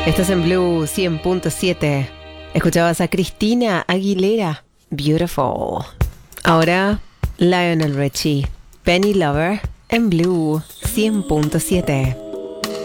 Estás en Blue 100.7. Escuchabas a Cristina Aguilera, Beautiful. Ahora, Lionel Richie, Penny Lover, en Blue 100.7.